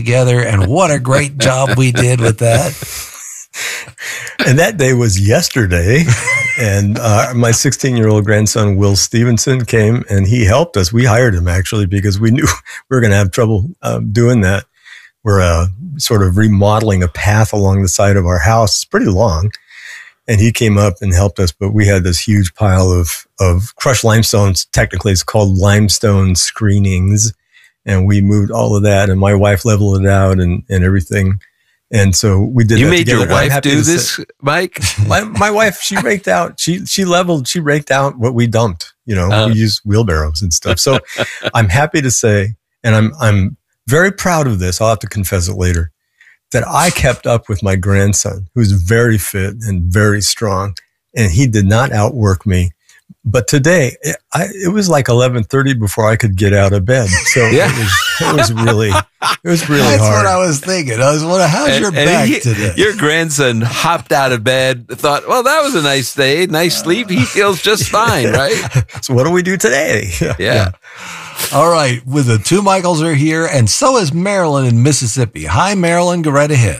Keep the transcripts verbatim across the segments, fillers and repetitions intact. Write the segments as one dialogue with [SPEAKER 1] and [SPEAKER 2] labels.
[SPEAKER 1] together, and what a great job we did with that.
[SPEAKER 2] And that day was yesterday, and uh, my sixteen-year-old grandson, Will Stevenson, came, and he helped us. We hired him, actually, because we knew we were going to have trouble uh, doing that. We're uh, sort of remodeling a path along the side of our house. It's pretty long. And he came up and helped us, but we had this huge pile of, of crushed limestones. Technically, it's called limestone screenings. And we moved all of that, and my wife leveled it out and, and everything. And so we did
[SPEAKER 3] you
[SPEAKER 2] that
[SPEAKER 3] made
[SPEAKER 2] together.
[SPEAKER 3] your wife do this, say, Mike?
[SPEAKER 2] My, my wife, she raked out, she, she leveled, she raked out what we dumped. You know, uh, we used wheelbarrows and stuff. So I'm happy to say, and I'm, I'm very proud of this. I'll have to confess it later, that I kept up with my grandson, who's very fit and very strong, and he did not outwork me. But today, it, I, it was like eleven thirty before I could get out of bed. So yeah. it, was, it was really, it was really
[SPEAKER 1] That's
[SPEAKER 2] hard.
[SPEAKER 1] That's what I was thinking. I was wondering, how's and, your back
[SPEAKER 3] he,
[SPEAKER 1] today?
[SPEAKER 3] Your grandson hopped out of bed, thought, well, that was a nice day, nice sleep. He feels just fine, right?
[SPEAKER 2] So what do we do today?
[SPEAKER 3] Yeah. yeah.
[SPEAKER 1] All right. With the two Michaels are here, and so is Marilyn in Mississippi. Hi, Marilyn. Go right ahead.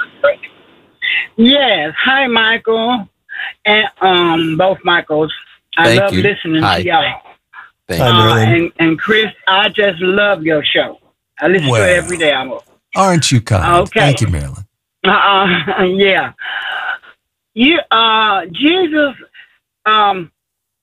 [SPEAKER 4] Yes. Hi, Michael. And um, both Michaels. I
[SPEAKER 3] Thank
[SPEAKER 4] love
[SPEAKER 3] you.
[SPEAKER 4] listening
[SPEAKER 3] Hi.
[SPEAKER 4] to y'all.
[SPEAKER 3] Thank
[SPEAKER 4] uh,
[SPEAKER 2] you.
[SPEAKER 4] And, and Chris, I just love your show. I listen
[SPEAKER 1] well,
[SPEAKER 4] to it every day. I'm
[SPEAKER 1] aren't you kind?
[SPEAKER 4] Okay.
[SPEAKER 1] Thank you, Marilyn.
[SPEAKER 4] Uh, yeah. You, uh, Jesus, um,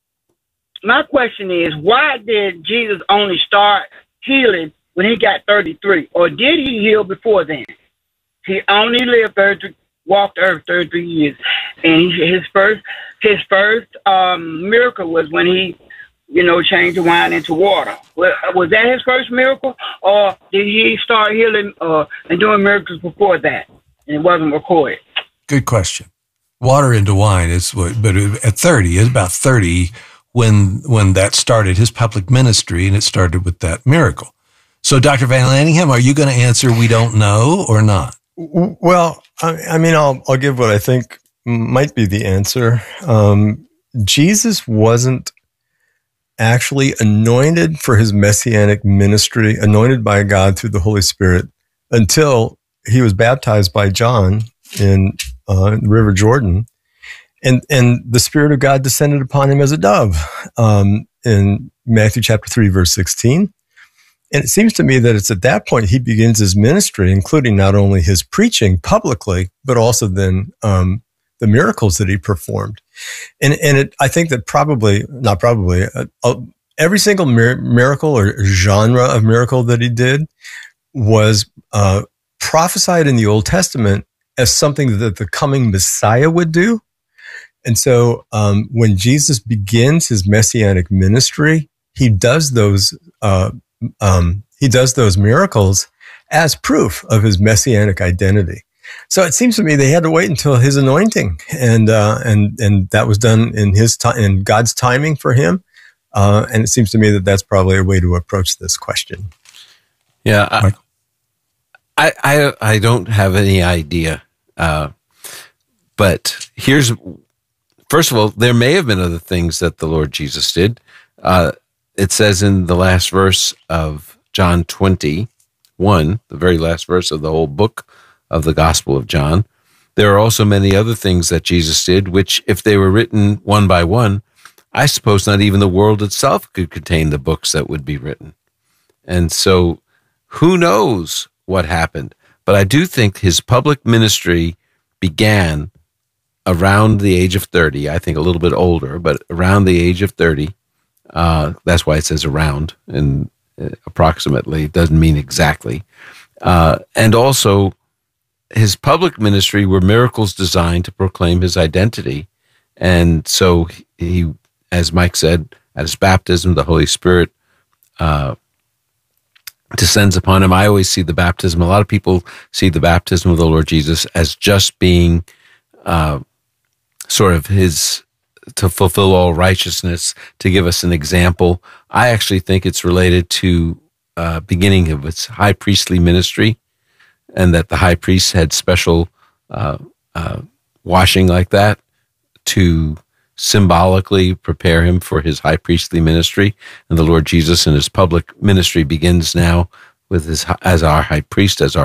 [SPEAKER 4] my question is, why did Jesus only start healing when he got thirty-three? Or did he heal before then? He only lived thirty-three, walked the earth thirty-three years. And he, his first his first um, miracle was when he, you know, changed the wine into water. Was, was that his first miracle? Or did he start healing uh, and doing miracles before that? And it wasn't recorded.
[SPEAKER 1] Good question. Water into wine is what, but at thirty, is about thirty when when that started his public ministry, and it started with that miracle. So, Doctor Van Lanningham, are you going to answer we don't know or not?
[SPEAKER 2] Well, I, I mean, I'll I'll give what I think might be the answer. Um, Jesus wasn't actually anointed for his messianic ministry, anointed by God through the Holy Spirit, until he was baptized by John in uh, the River Jordan. And and the Spirit of God descended upon him as a dove um, in Matthew chapter three, verse sixteen. And it seems to me that it's at that point he begins his ministry, including not only his preaching publicly, but also then um, the miracles that he performed. And and it, I think that probably, not probably, uh, uh, every single mir- miracle or genre of miracle that he did was uh, prophesied in the Old Testament as something that the coming Messiah would do. And so um, when Jesus begins his messianic ministry, he does those uh, um, he does those miracles as proof of his messianic identity. So it seems to me they had to wait until his anointing, and uh, and and that was done in his time, in God's timing for him. Uh, and it seems to me that that's probably a way to approach this question.
[SPEAKER 3] Yeah, I I, I, I don't have any idea, uh, but here's. First of all, there may have been other things that the Lord Jesus did. Uh, it says in the last verse of John twenty-one, the very last verse of the whole book of the Gospel of John, there are also many other things that Jesus did, which if they were written one by one, I suppose not even the world itself could contain the books that would be written. And so who knows what happened? But I do think his public ministry began around the age of thirty, I think a little bit older, but around the age of thirty. Uh, that's why it says around, and uh, approximately. It doesn't mean exactly. Uh, and also, his public ministry were miracles designed to proclaim his identity. And so he, as Mike said, at his baptism, the Holy Spirit uh, descends upon him. I always see the baptism. A lot of people see the baptism of the Lord Jesus as just being uh, sort of his, to fulfill all righteousness, to give us an example. I actually think it's related to uh, beginning of its high priestly ministry, and that the high priest had special uh, uh, washing like that to symbolically prepare him for his high priestly ministry. And the Lord Jesus in his public ministry begins now with his as our high priest, as our